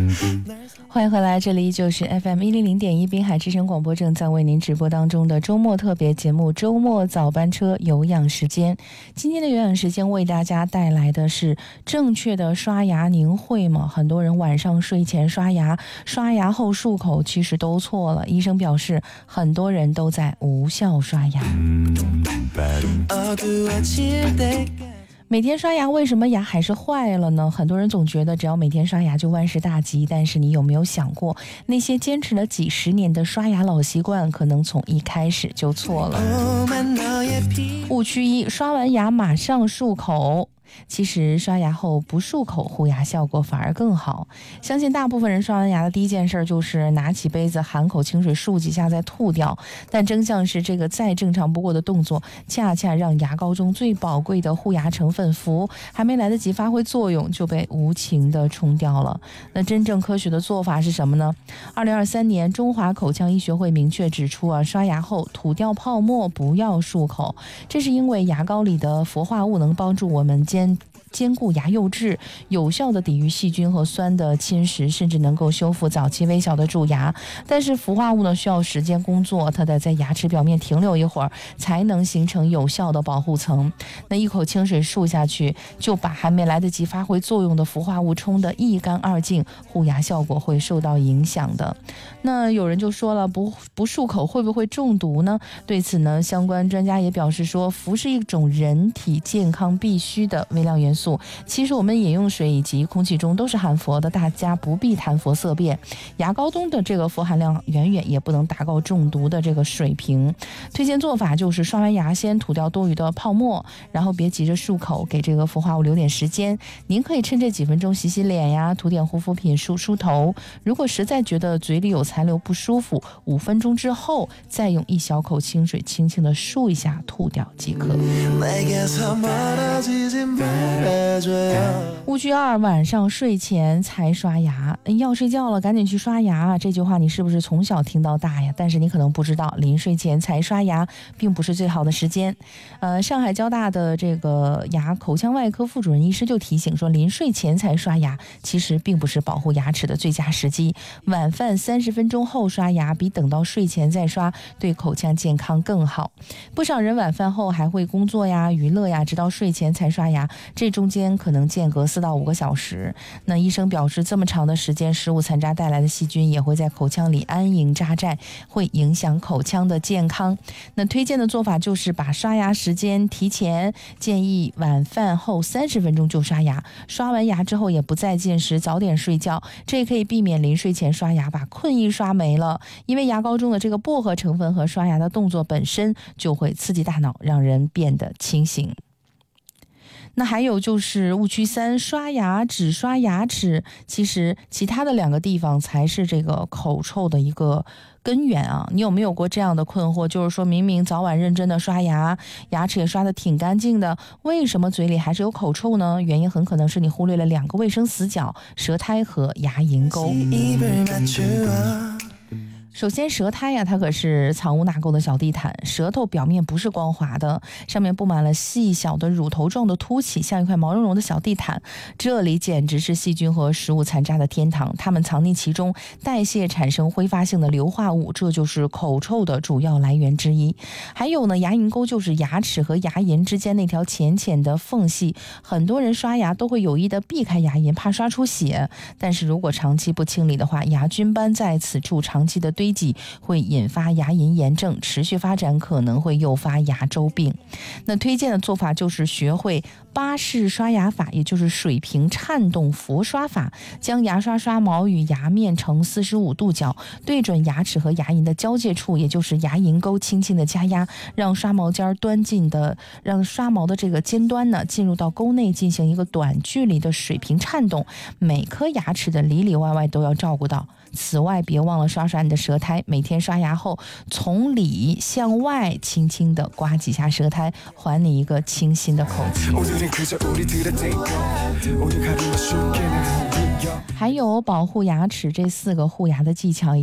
欢迎回来，这里就是 FM100.1 滨海之声广播，正在为您直播当中的周末特别节目周末早班车有氧时间。今天的有氧时间为大家带来的是正确的刷牙，您会吗？很多人晚上睡前刷牙，刷牙后漱口，其实都错了。医生表示很多人都在无效刷牙。每天刷牙，为什么牙还是坏了呢？很多人总觉得只要每天刷牙就万事大吉，但是你有没有想过，那些坚持了几十年的刷牙老习惯，可能从一开始就错了。误区一：刷完牙马上漱口。其实刷牙后不漱口护牙效果反而更好。相信大部分人刷完牙的第一件事就是拿起杯子含口清水漱几下再吐掉，但真相是这个再正常不过的动作，恰恰让牙膏中最宝贵的护牙成分氟还没来得及发挥作用就被无情地冲掉了。那真正科学的做法是什么呢？2023年中华口腔医学会明确指出刷牙后吐掉泡沫，不要漱口。这是因为牙膏里的氟化物能帮助我们兼顾牙釉质，有效的抵御细菌和酸的侵蚀，甚至能够修复早期微小的蛀牙。但是氟化物呢，需要时间工作，它得在牙齿表面停留一会儿，才能形成有效的保护层。那一口清水漱下去，就把还没来得及发挥作用的氟化物冲得一干二净，护牙效果会受到影响的。那有人就说了，不漱口会不会中毒呢？对此呢，相关专家也表示说，氟是一种人体健康必需的微量元素。其实我们饮用水以及空气中都是含氟的，大家不必谈佛色变。牙膏中的这个氟含量远远也不能达到中毒的这个水平。推荐做法就是刷完牙先吐掉多余的泡沫，然后别急着漱口，给这个氟化物留点时间。您可以趁这几分钟洗洗脸呀，涂点护肤品，梳梳头。如果实在觉得嘴里有残留不舒服，5分钟之后再用一小口清水轻轻的漱一下，吐掉即可。误区2：晚上睡前才刷牙。要睡觉了，赶紧去刷牙。这句话你是不是从小听到大呀？但是你可能不知道，临睡前才刷牙并不是最好的时间。上海交大的这个口腔外科副主任医师就提醒说，临睡前才刷牙其实并不是保护牙齿的最佳时机。晚饭30分钟后刷牙比等到睡前再刷对口腔健康更好。不少人晚饭后还会工作呀、娱乐呀，直到睡前才刷牙，这中间可能间隔4到5个小时。那医生表示，这么长的时间，食物残渣带来的细菌也会在口腔里安营扎寨，会影响口腔的健康。那推荐的做法就是把刷牙时间提前，建议晚饭后30分钟就刷牙，刷完牙之后也不再进食，早点睡觉。这也可以避免临睡前刷牙把困意刷没了，因为牙膏中的这个薄荷成分和刷牙的动作本身就会刺激大脑，让人变得清醒。那还有就是误区3：刷牙只刷牙齿，其实其他的2个地方才是这个口臭的一个根源啊。你有没有过这样的困惑，就是说明明早晚认真的刷牙，牙齿也刷得挺干净的，为什么嘴里还是有口臭呢？原因很可能是你忽略了2个卫生死角：舌苔和牙龈沟。首先舌苔呀，它可是藏污纳垢的小地毯，舌头表面不是光滑的，上面布满了细小的乳头状的凸起，像一块毛茸茸的小地毯，这里简直是细菌和食物残渣的天堂，它们藏匿其中，代谢产生挥发性的硫化物，这就是口臭的主要来源之一。还有呢，牙龈沟就是牙齿和牙龈之间那条浅浅的缝隙，很多人刷牙都会有意的避开牙龈，怕刷出血，但是如果长期不清理的话，牙菌斑在此处长期的堆积会引发牙龈炎症，持续发展可能会诱发牙周病。那推荐的做法就是学会巴氏刷牙法，也就是水平颤动氟刷法，将牙刷刷毛与牙面呈45度角，对准牙齿和牙龈的交界处，也就是牙龈沟，轻轻的加压，让刷毛的这个尖端呢进入到沟内，进行一个短距离的水平颤动，每颗牙齿的里里外外都要照顾到。此外，别忘了刷刷你的舌苔，每天刷牙后从里向外轻轻地刮几下舌苔，还你一个清新的口气。还有保护牙齿这4个护牙的技巧